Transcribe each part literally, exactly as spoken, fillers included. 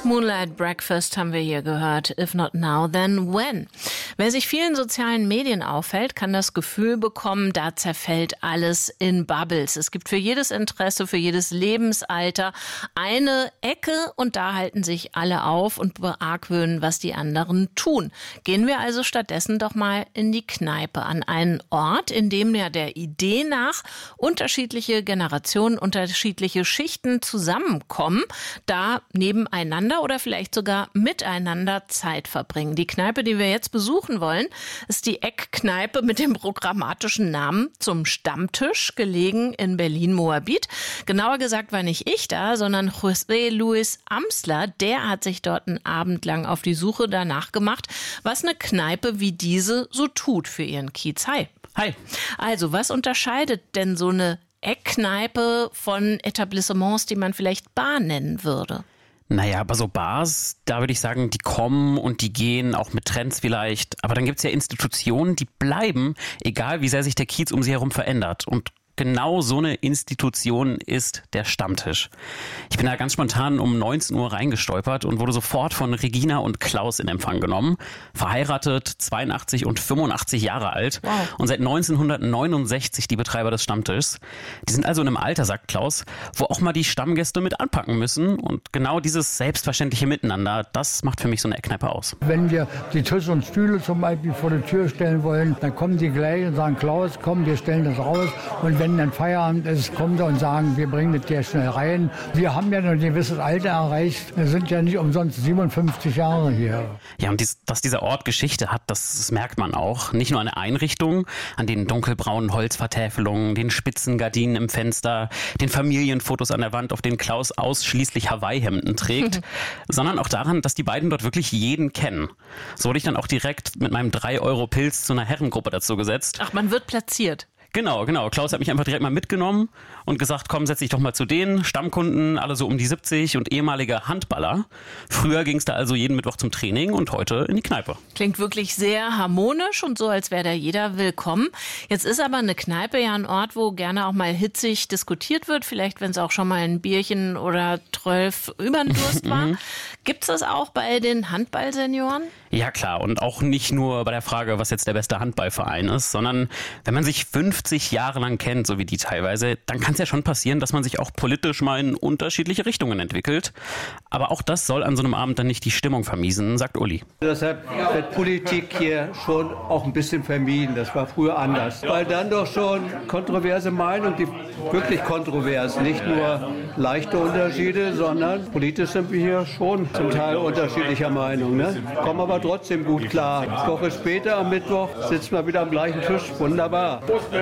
Moonlight Breakfast haben wir hier gehört. If not now, then when? Wer sich vielen sozialen Medien aufhält, kann das Gefühl bekommen, da zerfällt alles in Bubbles. Es gibt für jedes Interesse, für jedes Lebensalter eine Ecke und da halten sich alle auf und beargwöhnen, was die anderen tun. Gehen wir also stattdessen doch mal in die Kneipe, an einen Ort, in dem ja der Idee nach unterschiedliche Generationen, unterschiedliche Schichten zusammenkommen, da nebeneinander oder vielleicht sogar miteinander Zeit verbringen. Die Kneipe, die wir jetzt besuchen wollen, ist die Eckkneipe mit dem programmatischen Namen Zum Stammtisch, gelegen in Berlin-Moabit. Genauer gesagt war nicht ich da, sondern José Luis Amsler. Der hat sich dort einen Abend lang auf die Suche danach gemacht, was eine Kneipe wie diese so tut für ihren Kiez. Hi. Hi. Also, was unterscheidet denn so eine Eckkneipe von Etablissements, die man vielleicht Bar nennen würde? Naja, aber so Bars, da würde ich sagen, die kommen und die gehen, auch mit Trends vielleicht. Aber dann gibt's ja Institutionen, die bleiben, egal wie sehr sich der Kiez um sie herum verändert. Und genau so eine Institution ist der Stammtisch. Ich bin da ganz spontan um neunzehn Uhr reingestolpert und wurde sofort von Regina und Klaus in Empfang genommen. Verheiratet, zweiundachtzig und fünfundachtzig Jahre alt. Wow. Und seit neunzehnhundertneunundsechzig die Betreiber des Stammtischs. Die sind also in einem Alter, sagt Klaus, wo auch mal die Stammgäste mit anpacken müssen. Und genau dieses selbstverständliche Miteinander, das macht für mich so eine Eckkneipe aus. Wenn wir die Tische und Stühle zum Beispiel vor die Tür stellen wollen, dann kommen die gleich und sagen, Klaus, komm, wir stellen das raus. Und wenn dann Feierabend ist, kommen sie und sagen, wir bringen das hier schnell rein. Wir haben ja noch ein gewisses Alter erreicht. Wir sind ja nicht umsonst siebenundfünfzig Jahre hier. Ja, und dies, dass dieser Ort Geschichte hat, das, das merkt man auch. Nicht nur an der Einrichtung, an den dunkelbraunen Holzvertäfelungen, den spitzen Gardinen im Fenster, den Familienfotos an der Wand, auf denen Klaus ausschließlich Hawaii-Hemden trägt, sondern auch daran, dass die beiden dort wirklich jeden kennen. So wurde ich dann auch direkt mit meinem drei Euro Pilz zu einer Herrengruppe dazu gesetzt. Ach, man wird platziert. Genau, genau. Klaus hat mich einfach direkt mal mitgenommen und gesagt, komm, setz dich doch mal zu denen. Stammkunden, alle so um die siebzig und ehemalige Handballer. Früher ging es da also jeden Mittwoch zum Training und heute in die Kneipe. Klingt wirklich sehr harmonisch und so, als wäre da jeder willkommen. Jetzt ist aber eine Kneipe ja ein Ort, wo gerne auch mal hitzig diskutiert wird. Vielleicht, wenn es auch schon mal ein Bierchen oder zwölf über den Durst war. Gibt's das auch bei den Handballsenioren? Ja, klar. Und auch nicht nur bei der Frage, was jetzt der beste Handballverein ist, sondern wenn man sich fünfzig Jahre lang kennt, so wie die teilweise, dann kann es ja schon passieren, dass man sich auch politisch mal in unterschiedliche Richtungen entwickelt. Aber auch das soll an so einem Abend dann nicht die Stimmung vermiesen, sagt Uli. Deshalb wird Politik hier schon auch ein bisschen vermieden. Das war früher anders. Weil dann doch schon kontroverse Meinungen, die wirklich kontrovers, nicht nur leichte Unterschiede, sondern politisch sind wir hier schon zum Teil unterschiedlicher Meinung. Ne? Kommen aber trotzdem gut klar. Eine Woche später, am Mittwoch, sitzen wir wieder am gleichen Tisch. Wunderbar.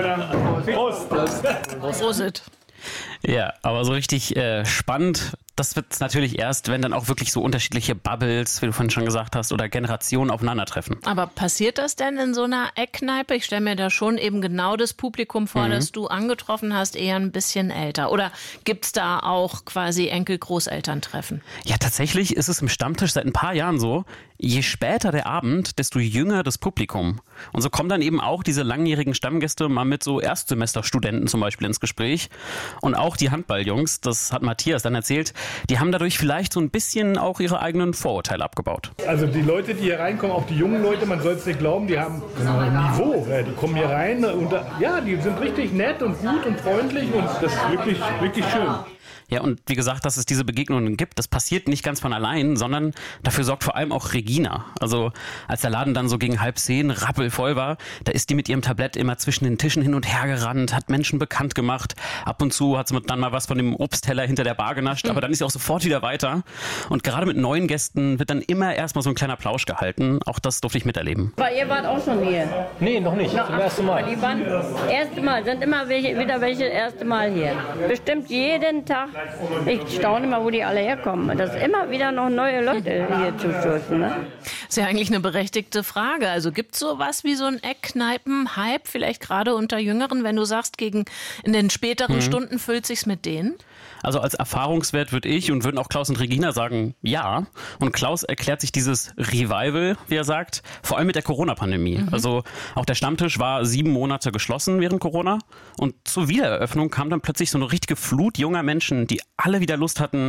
Prost. Prost. Ja, aber so richtig äh, spannend, das wird es natürlich erst, wenn dann auch wirklich so unterschiedliche Bubbles, wie du vorhin schon gesagt hast, oder Generationen aufeinandertreffen. Aber passiert das denn in so einer Eckkneipe? Ich stelle mir da schon eben genau das Publikum vor, mhm. das du angetroffen hast, eher ein bisschen älter. Oder gibt es da auch quasi Enkel-Großelterntreffen? Ja, tatsächlich ist es im Stammtisch seit ein paar Jahren so, je später der Abend, desto jünger das Publikum. Und so kommen dann eben auch diese langjährigen Stammgäste mal mit so Erstsemesterstudenten zum Beispiel ins Gespräch. Und auch die Handballjungs, das hat Matthias dann erzählt, die haben dadurch vielleicht so ein bisschen auch ihre eigenen Vorurteile abgebaut. Also die Leute, die hier reinkommen, auch die jungen Leute, man soll es nicht glauben, die haben ein Niveau. Die kommen hier rein und ja, die sind richtig nett und gut und freundlich und das ist wirklich, wirklich schön. Ja, und wie gesagt, dass es diese Begegnungen gibt, das passiert nicht ganz von allein, sondern dafür sorgt vor allem auch Regina. Also als der Laden dann so gegen halb zehn rappelvoll war, da ist die mit ihrem Tablett immer zwischen den Tischen hin und her gerannt, hat Menschen bekannt gemacht. Ab und zu hat sie dann mal was von dem Obstteller hinter der Bar genascht, aber dann ist sie auch sofort wieder weiter. Und gerade mit neuen Gästen wird dann immer erstmal so ein kleiner Plausch gehalten. Auch das durfte ich miterleben. Aber ihr wart auch schon hier? Nee, noch nicht. Noch, zum ersten Mal. Die waren erste Mal, sind immer welche, wieder welche erste Mal hier. Bestimmt jeden Tag. Ich staune immer, wo die alle herkommen. Das ist immer wieder noch neue Leute hier zu stoßen. Ne? Ist ja eigentlich eine berechtigte Frage. Also gibt es sowas wie so einen Eckkneipen-Hype, vielleicht gerade unter Jüngeren, wenn du sagst, gegen in den späteren mhm. Stunden füllt sich's mit denen? Also als Erfahrungswert würde ich und würden auch Klaus und Regina sagen, ja. Und Klaus erklärt sich dieses Revival, wie er sagt, vor allem mit der Corona-Pandemie. Mhm. Also auch der Stammtisch war sieben Monate geschlossen während Corona. Und zur Wiedereröffnung kam dann plötzlich so eine richtige Flut junger Menschen, die alle wieder Lust hatten,